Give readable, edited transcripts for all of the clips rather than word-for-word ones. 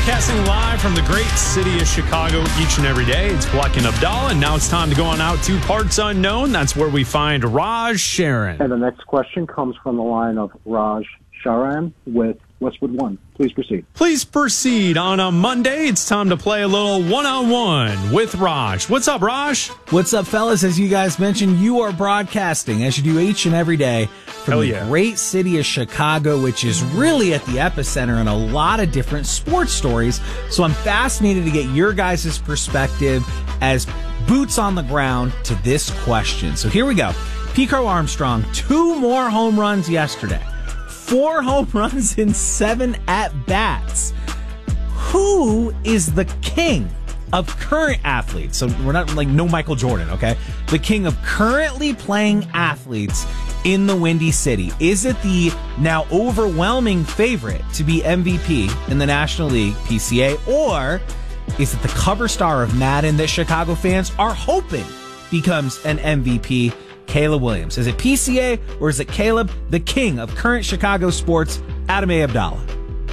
Broadcasting live from the great city of Chicago each and every day. It's Bleck and Abdallah, and now it's time to go on out to Parts Unknown. That's where we find Raj Sharon. And the next question comes from the line of Raj Sharan with Westwood One. Please proceed. Please proceed. On a Monday, it's time to play a little one-on-one with Raj. What's up, Raj? What's up, fellas? As you guys mentioned, you are broadcasting, as you do each and every day, from the great city of Chicago, which is really at the epicenter in a lot of different sports stories. So I'm fascinated to get your guys' perspective as boots on the ground to this question. So here we go. P. Crow Armstrong, 2 more home runs yesterday. 4 home runs in 7 at-bats. Who is the king of current athletes? So we're not like no Michael Jordan, okay? The king of currently playing athletes in the Windy City. Is it the now overwhelming favorite to be MVP in the National League, PCA, or is it the cover star of Madden that Chicago fans are hoping becomes an MVP, Caleb Williams? Is it PCA or is it Caleb, the king of current Chicago sports, Adam A. Abdallah?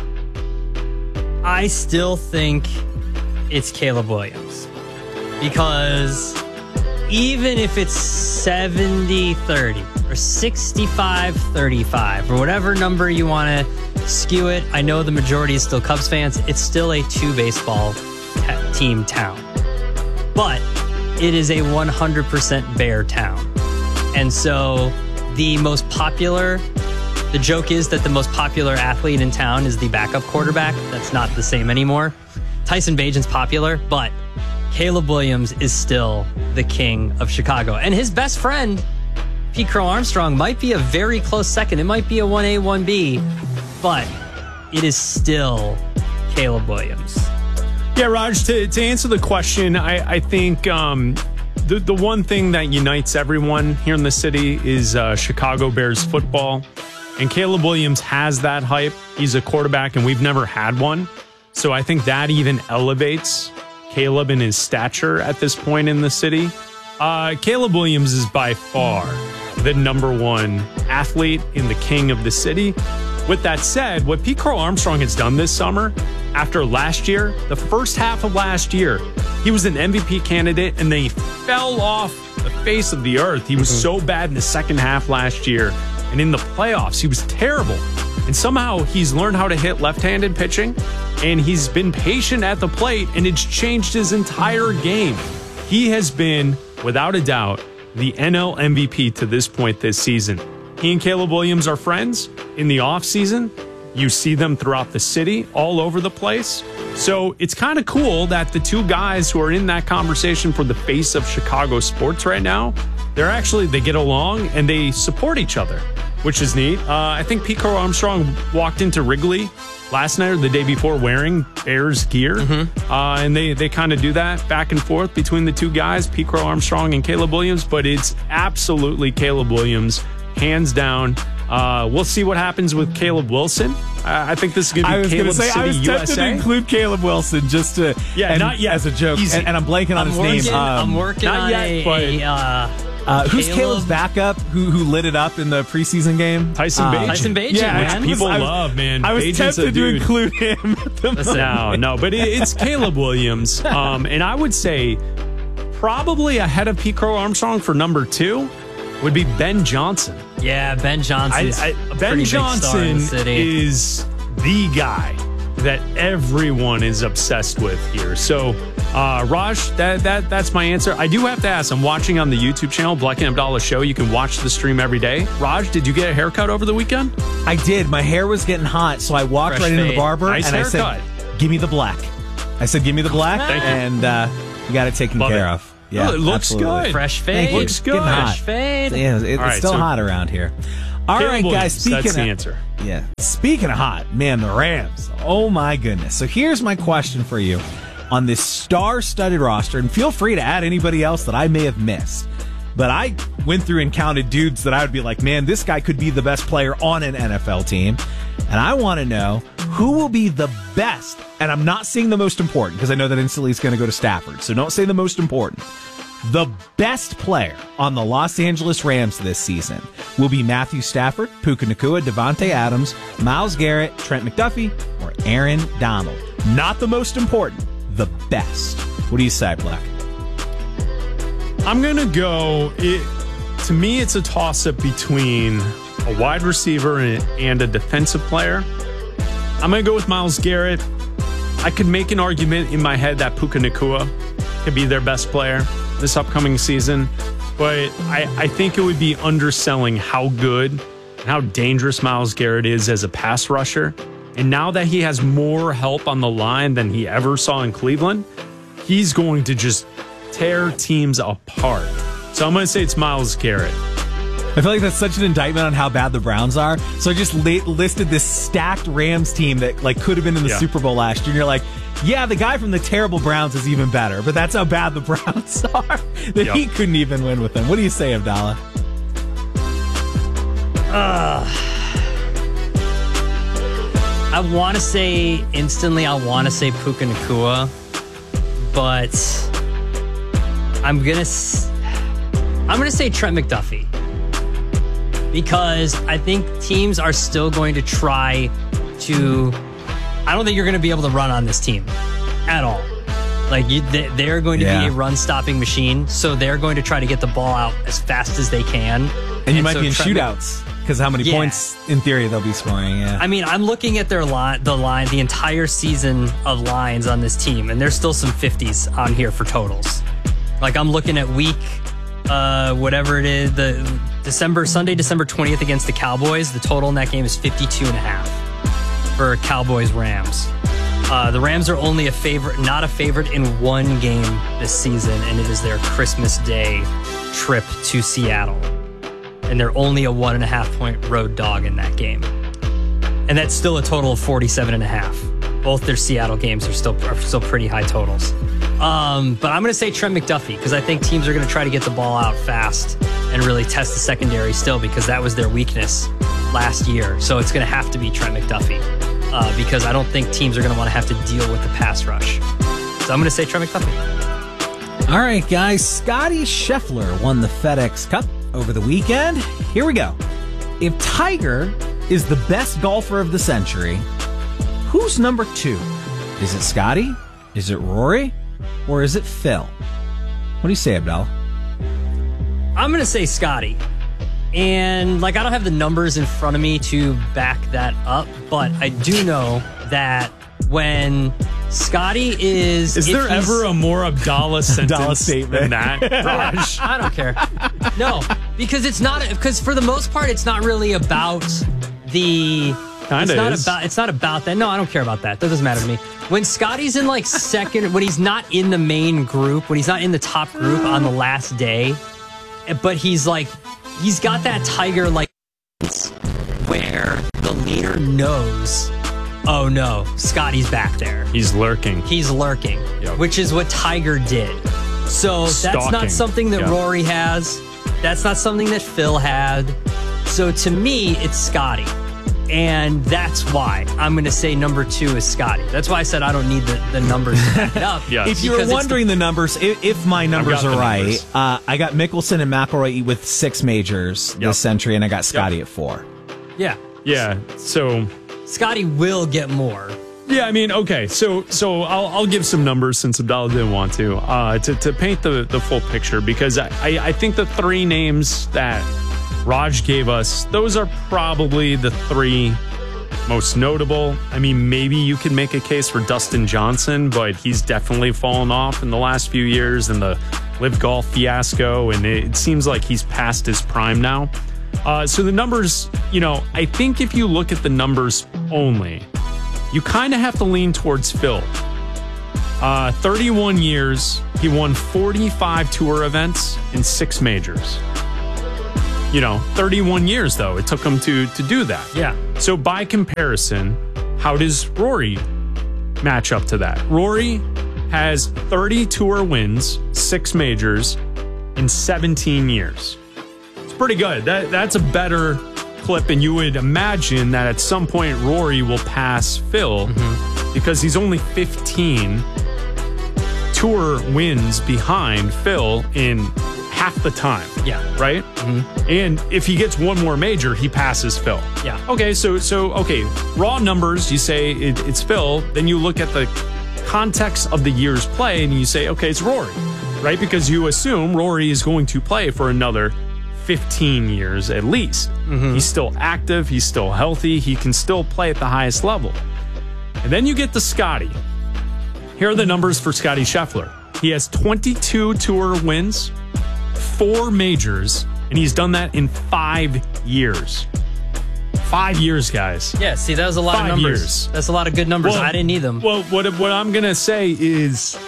I still think it's Caleb Williams, because even if it's 70-30 or 65-35 or whatever number you want to skew it, I know the majority is still Cubs fans. It's still a 2 baseball team town, but it is a 100% Bear town. And so the joke is that the most popular athlete in town is the backup quarterback. That's not the same anymore. Tyson Bagent's popular, but Caleb Williams is still the king of Chicago. And his best friend, P. Crow Armstrong, might be a very close second. It might be a 1A, 1B, but it is still Caleb Williams. Yeah, Raj, to answer the question, I think the one thing that unites everyone here in the city is Chicago Bears football. And Caleb Williams has that hype. He's a quarterback, and we've never had one. So I think that even elevates Caleb in his stature at this point in the city. Caleb Williams is by far the #1 athlete in the king of the city. With that said, what P. Crow Armstrong has done this summer, after last year, the first half of last year, he was an MVP candidate, and then he fell off the face of the earth. He was so bad in the second half last year. And in the playoffs, he was terrible. And somehow he's learned how to hit left-handed pitching, and he's been patient at the plate, and it's changed his entire game. He has been, without a doubt, the NL MVP to this point this season. He and Caleb Williams are friends. In the offseason, you see them throughout the city, all over the place. So it's kind of cool that the 2 guys who are in that conversation for the face of Chicago sports right now, they get along and they support each other, which is neat. I think P. Crow Armstrong walked into Wrigley last night or the day before wearing Bears gear. And they kind of do that back and forth between the 2 guys, P. Crow Armstrong and Caleb Williams. But it's absolutely Caleb Williams, hands down. We'll see what happens with Caleb Wilson. I think this is going to be Caleb City, USA. I was tempted to include Caleb Wilson just to, not yet, as a joke. And I'm blanking on his name. I'm working on who's Caleb's backup who lit it up in the preseason game? Tyson Bagent. Tyson Bagent, which people love, man. I was Bagent's tempted to include him. No, but it's Caleb Williams. And I would say probably ahead of P. Crow Armstrong for #2 would be Ben Johnson. Yeah, Ben Johnson. Ben Johnson is the guy that everyone is obsessed with here. So, Raj, that's my answer. I do have to ask, I'm watching on the YouTube channel, Bleck and Abdallah Show. You can watch the stream every day. Raj, did you get a haircut over the weekend? I did. My hair was getting hot, so I walked right into the barber and I said, give me the black. I said, give me the black, and you got it taken care of. Yeah, it looks good. Fresh fade. Looks good. Fresh fade. Yeah, it's still hot around here. All right, guys. That's the answer. Yeah. Speaking of hot, man, the Rams. Oh my goodness. So here's my question for you on this star-studded roster, and feel free to add anybody else that I may have missed. But I went through and counted dudes that I would be like, man, this guy could be the best player on an NFL team. And I want to know who will be the best. And I'm not saying the most important because I know that instantly it's going to go to Stafford. So don't say the most important. The best player on the Los Angeles Rams this season will be Matthew Stafford, Puka Nacua, Devontae Adams, Myles Garrett, Trent McDuffie, or Aaron Donald. Not the most important, the best. What do you say, Black? I'm going to go, to me, it's a toss-up between a wide receiver and a defensive player. I'm going to go with Myles Garrett. I could make an argument in my head that Puka Nacua could be their best player this upcoming season, but I think it would be underselling how good and how dangerous Myles Garrett is as a pass rusher. And now that he has more help on the line than he ever saw in Cleveland, he's going to just tear teams apart. So I'm going to say it's Myles Garrett. I feel like that's such an indictment on how bad the Browns are. So I just listed this stacked Rams team that could have been in the Super Bowl last year. And you're like, yeah, the guy from the terrible Browns is even better. But that's how bad the Browns are that he couldn't even win with them. What do you say, Abdallah? I want to say instantly, I want to say Puka Nacua, but I'm gonna say Trent McDuffie, because I think teams are still going to try to. I don't think you're going to be able to run on this team at all. They're going to be a run-stopping machine, so they're going to try to get the ball out as fast as they can. And you might be in shootouts. Because how many points, in theory, they'll be scoring, I mean, I'm looking at their the entire season of lines on this team, and there's still some 50s on here for totals. I'm looking at week, whatever it is, Sunday, December 20th against the Cowboys. The total in that game is 52.5 for Cowboys-Rams. The Rams are only not a favorite in one game this season, and it is their Christmas Day trip to Seattle. And they're only a 1.5-point road dog in that game. And that's still a total of 47.5. Both their Seattle games are still pretty high totals. But I'm going to say Trent McDuffie, because I think teams are going to try to get the ball out fast and really test the secondary still, because that was their weakness last year. So it's going to have to be Trent McDuffie, because I don't think teams are going to want to have to deal with the pass rush. So I'm going to say Trent McDuffie. All right, guys. Scotty Scheffler won the FedEx Cup over the weekend. Here we go. If Tiger is the best golfer of the century, who's number 2? Is it Scotty? Is it Rory? Or is it Phil? What do you say, Abdallah? I'm going to say Scotty. And I don't have the numbers in front of me to back that up, but I do know that when Scotty is there ever a more Abdallah sentence than that, Raj? I don't care. No, because it's not. Because for the most part, it's not really about the. It's not about that. No, I don't care about that. That doesn't matter to me. When Scotty's in second, when he's not in the main group, when he's not in the top group on the last day, but he's got that Tiger where the leader knows. Oh no, Scotty's back there. He's lurking. Yep. Which is what Tiger did. So that's not something that Rory has. That's not something that Phil had. So to me, it's Scotty. And that's why I'm going to say number 2 is Scotty. That's why I said I don't need the numbers to back it up. Yes. If you're wondering the numbers, if my numbers are right, I got Mickelson and McIlroy with 6 majors this century, and I got Scotty at 4. Yeah. Yeah. So Scotty will get more. Yeah, I mean, okay. So I'll give some numbers since Abdallah didn't want to paint the full picture, because I think the 3 names that Raj gave us, those are probably the 3 most notable. I mean, maybe you could make a case for Dustin Johnson, but he's definitely fallen off in the last few years in the Live Golf fiasco, and it seems like he's past his prime now. So the numbers, I think if you look at the numbers only, you kind of have to lean towards Phil. 31 years, he won 45 tour events and 6 majors. 31 years, though, it took him to do that. Yeah. So by comparison, how does Rory match up to that? Rory has 30 tour wins, 6 majors in 17 years. It's pretty good. That's a better clip, and you would imagine that at some point Rory will pass Phil because he's only 15 tour wins behind Phil in half the time. Yeah. Right? Mm-hmm. And if he gets one more major, he passes Phil. Yeah. Okay, so raw numbers, you say it's Phil, then you look at the context of the year's play and you say, okay, it's Rory, right? Because you assume Rory is going to play for another 15 years at least. Mm-hmm. He's still active, he's still healthy, he can still play at the highest level. And then you get to Scotty. Here are the numbers for Scotty Scheffler. He has 22 tour wins, 4 majors, and he's done that in 5 years. 5 years, guys. Yeah, see, that was a lot of numbers. Years. That's a lot of good numbers. Well, I didn't need them. Well, what I'm going to say is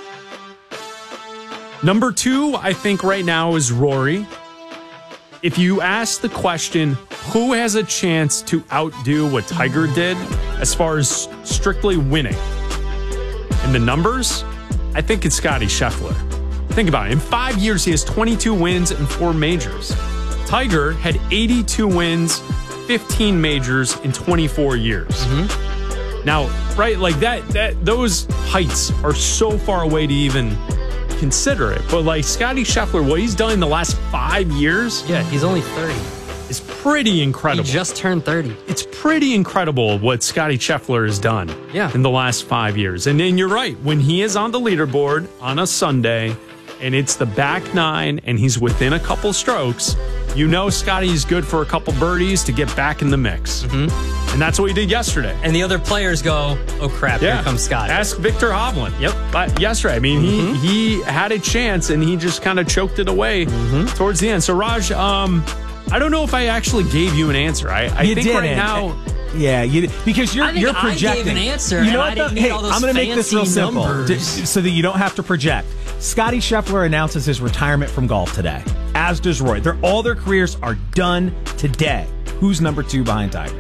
number 2, I think right now is Rory. If you ask the question, who has a chance to outdo what Tiger did as far as strictly winning? In the numbers, I think it's Scotty Scheffler. Think about it. In 5 years, he has 22 wins and 4 majors. Tiger had 82 wins, 15 majors in 24 years. Mm-hmm. Now, right, like that those heights are so far away to even consider it. But like Scotty Scheffler, what he's done in the last 5 years. Yeah, he's only 30. It's pretty incredible. He just turned 30. It's pretty incredible what Scotty Scheffler has done in the last 5 years. And then you're right. When he is on the leaderboard on a Sunday and it's the back 9 and he's within a couple strokes, you know Scotty's good for a couple birdies to get back in the mix. Mm-hmm. And that's what he did yesterday. And the other players go, oh, crap, here comes Scotty. Ask Victor Hovland. Yep. But yesterday, I mean, he had a chance and he just kind of choked it away towards the end. So, Raj, I don't know if I actually gave you an answer. I think didn't. Right now... Yeah, because you're projecting. I gave an answer. You know what? Hey, I'm going to make this real simple so that you don't have to project. Scotty Scheffler announces his retirement from golf today, as does Rory. All their careers are done today. Who's number 2 behind Tiger?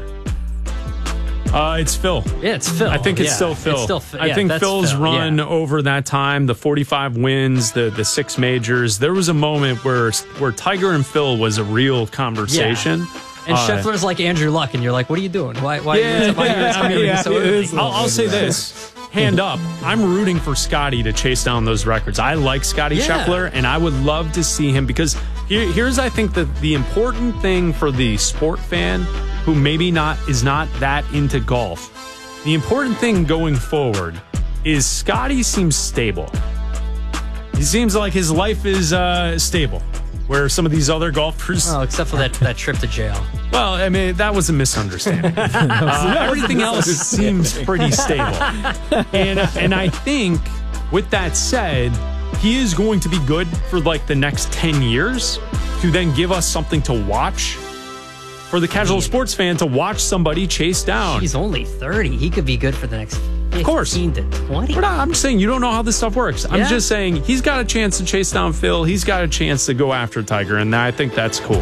It's Phil. Yeah, it's Phil. I think it's still Phil. It's still I think Phil's run over that time, the 45 wins, the 6 majors. There was a moment where Tiger and Phil was a real conversation. Yeah. And Scheffler's like Andrew Luck, and you're like, what are you doing? Why are you so early? I'll say this, hand up, I'm rooting for Scotty to chase down those records. I like Scotty Scheffler, and I would love to see him, because here's, I think, the important thing for the sport fan who maybe is not that into golf. The important thing going forward is Scotty seems stable. He seems like his life is stable. Where some of these other golfers... Oh, except for that trip to jail. Well, I mean, that was a misunderstanding. Everything else seems pretty stable. And I think, with that said, he is going to be good for like the next 10 years to then give us something to watch. For the casual sports fan to watch somebody chase down. He's only 30. He could be good for the next 15 to 20. I'm just saying, you don't know how this stuff works. I'm just saying he's got a chance to chase down Phil. He's got a chance to go after Tiger, and I think that's cool.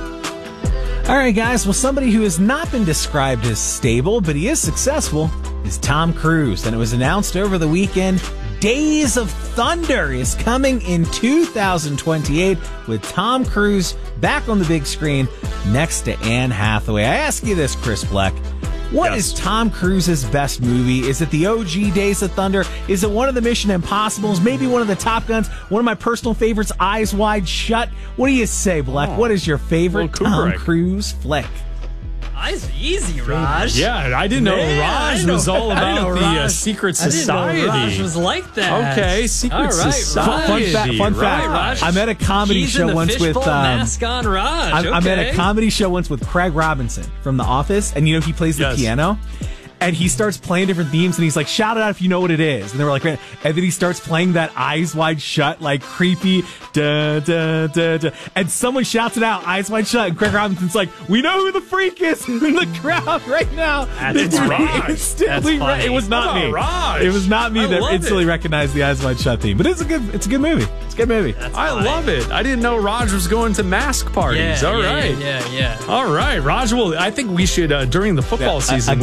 All right, guys. Well, somebody who has not been described as stable, but he is successful, is Tom Cruise. And it was announced over the weekend, Days of Thunder is coming in 2028 with Tom Cruise back on the big screen next to Anne Hathaway. I ask you this, Chris Bleck. What is Tom Cruise's best movie? Is it the OG Days of Thunder? Is it one of the Mission Impossibles? Maybe one of the Top Guns? One of my personal favorites, Eyes Wide Shut? What do you say, Bleck? What is your favorite Tom Cruise flick? It's easy, Raj. Yeah, I didn't know Raj was all about the secret society. I didn't know Raj was like that. Okay, secret society. Fun fact. I'm at a comedy show once with mask on Raj. I'm at a comedy show once with Craig Robinson from The Office, and he plays the piano. And he starts playing different themes, and he's like, shout it out if you know what it is. And they were like, and then he starts playing that Eyes Wide Shut, like creepy, da, da, da, da. And someone shouts it out, Eyes Wide Shut. And Craig Robinson's like, we know who the freak is in the crowd right now. It's Raj. It was not me. Raj. It was not me that instantly recognized the Eyes Wide Shut theme. But it's a good movie. It's a good movie. I love it. I didn't know Raj was going to mask parties. All right. Yeah. All right, Raj. Well, I think we should, during the football season,